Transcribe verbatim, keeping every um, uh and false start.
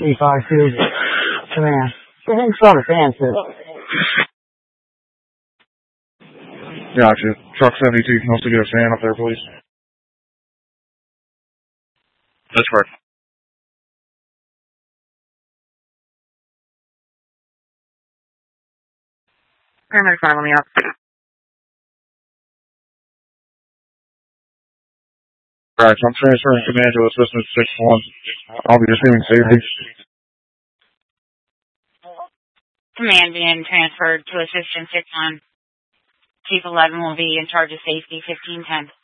three five two. Command. Go ahead and start a fan, too. Gotcha. Truck seventy-two, can also get a fan up there, please? That's correct. Paramedic five, let me up. Alright, so I'm transferring command to assistant six one. I'll be receiving safety. Command being transferred to assistant six one. Chief eleven will be in charge of safety, fifteen ten.